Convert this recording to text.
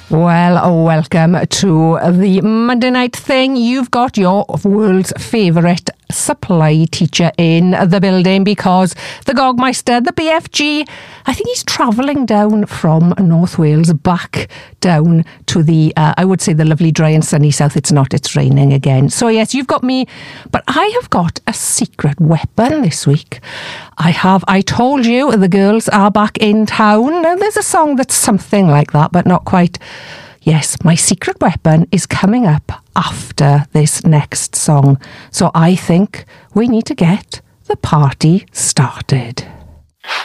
Well, welcome to the Monday Night Thing. You've got your world's favourite supply teacher in the building because the Gogmeister, the BFG, I think he's travelling down from North Wales back down to the, I would say the lovely dry and sunny south. It's not, it's raining again. So yes, you've got me, but I have got a secret weapon this week. I told you the girls are back in town. Now, there's a song that's something like that, but not quite. Yes, my secret weapon is coming up after this next song. So I think we need to get the party started.